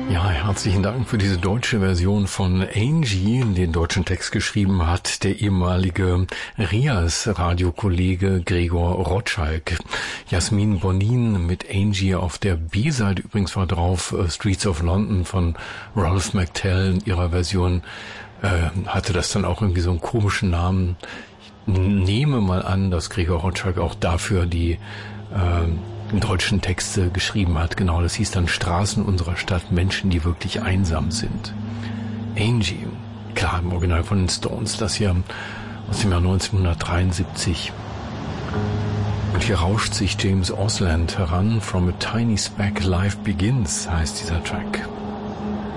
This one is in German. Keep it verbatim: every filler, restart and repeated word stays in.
Ja, herzlichen Dank für diese deutsche Version von Angie. Den deutschen Text geschrieben hat der ehemalige Rias-Radiokollege Gregor Rotschalk. Jasmin Bonnin mit Angie auf der B-Seite übrigens war drauf. Streets of London von Ralph McTell in ihrer Version äh, hatte das dann auch irgendwie so einen komischen Namen. Ich nehme mal an, dass Gregor Rotschalk auch dafür die äh, deutschen Texte geschrieben hat. Genau, das hieß dann Straßen unserer Stadt, Menschen, die wirklich einsam sind. Angie, klar, im Original von den Stones, das hier aus dem Jahr neunzehnhundertdreiundsiebzig. Und hier rauscht sich James Osland heran. From a Tiny Speck Life Begins heißt dieser Track.